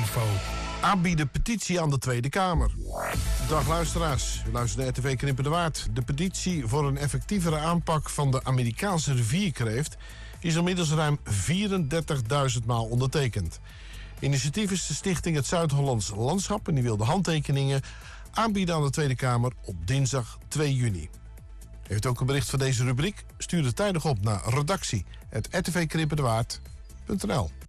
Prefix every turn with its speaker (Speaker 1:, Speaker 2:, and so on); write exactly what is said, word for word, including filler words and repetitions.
Speaker 1: Info.
Speaker 2: Aanbieden petitie aan de Tweede Kamer. Dag luisteraars, u luistert naar R T V Krimpen de Waard. De petitie voor een effectievere aanpak van de Amerikaanse rivierkreeft is inmiddels ruim vierendertigduizend maal ondertekend. Initiatief is de stichting Het Zuid-Hollands Landschap en die wil de handtekeningen aanbieden aan de Tweede Kamer op dinsdag twee juni. Heeft ook een bericht van deze rubriek? Stuur het tijdig op naar redactie apenstaartje r t v krimpen de waard punt n l.